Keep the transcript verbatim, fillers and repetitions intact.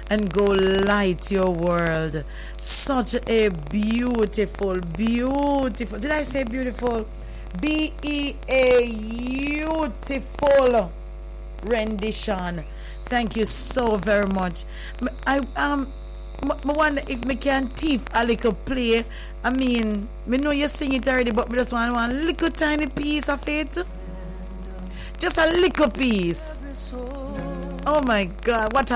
and go light your world. Such a beautiful, beautiful. Did I say beautiful? B E A beautiful rendition. Thank you so very much. I um I wonder if me can thief a little play. I mean, me know you sing it already, but me just want one little tiny piece of it. Just a little piece. Oh my God, what a